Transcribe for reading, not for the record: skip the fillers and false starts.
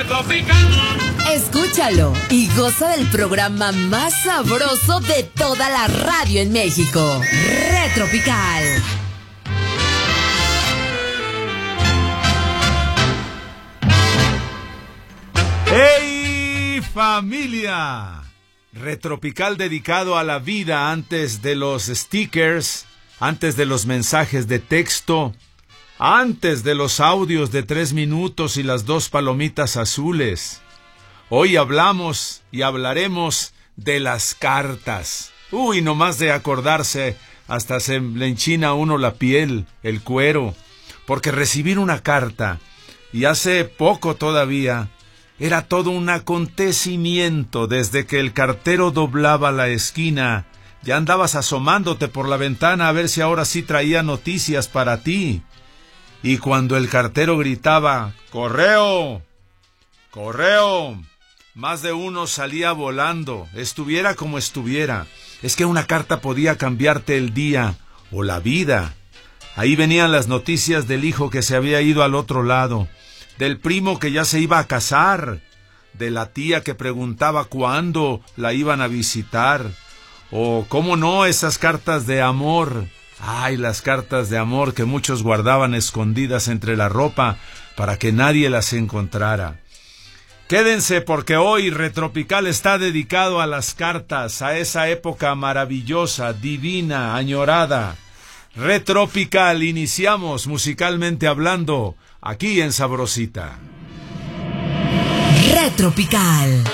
Retropical. Escúchalo y goza del programa más sabroso de toda la radio en México. Retropical. ¡Hey, familia! Retropical dedicado a la vida antes de los stickers, antes de los mensajes de texto, antes de los audios de 3 minutos y las 2 palomitas azules. Hoy hablamos y hablaremos de las cartas. Uy, nomás de acordarse, hasta se le enchina a uno la piel, el cuero, porque recibir una carta, y hace poco todavía, era todo un acontecimiento. Desde que el cartero doblaba la esquina, ya andabas asomándote por la ventana a ver si ahora sí traía noticias para ti. Y cuando el cartero gritaba, ¡correo! ¡correo! Más de uno salía volando, estuviera como estuviera. Es que una carta podía cambiarte el día o la vida. Ahí venían las noticias del hijo que se había ido al otro lado, del primo que ya se iba a casar, de la tía que preguntaba cuándo la iban a visitar, o cómo no, esas cartas de amor. Ay, las cartas de amor que muchos guardaban escondidas entre la ropa para que nadie las encontrara. Quédense porque hoy Retropical está dedicado a las cartas, a esa época maravillosa, divina, añorada. Retropical, iniciamos musicalmente hablando, aquí en Sabrosita. Retropical.